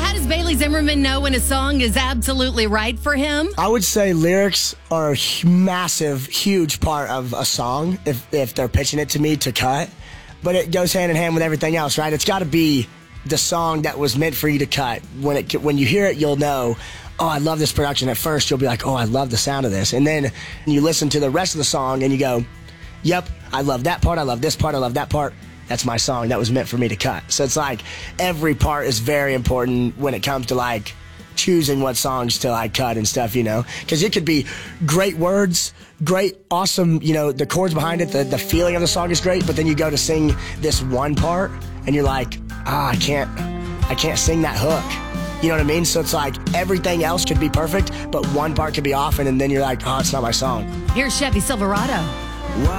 How does Bailey Zimmerman know when a song is absolutely right for him? I would say lyrics are a massive, huge part of a song if they're pitching it to me to cut. But it goes hand in hand with everything else, right? It's got to be the song that was meant for you to cut. When you hear it, you'll know, oh, I love this production. At first, you'll be like, oh, I love the sound of this. And then you listen to the rest of the song and you go, yep, I love that part. I love this part. I love that part. That's my song. That was meant for me to cut. So it's like every part is very important when it comes to like choosing what songs to like cut and stuff, you know, because it could be great words, great, awesome, you know, the chords behind it, the feeling of the song is great, but then you go to sing this one part and you're like, I can't sing that hook. You know what I mean? So it's like everything else could be perfect, but one part could be off, and then you're like, oh, it's not my song. Here's Chevy Silverado.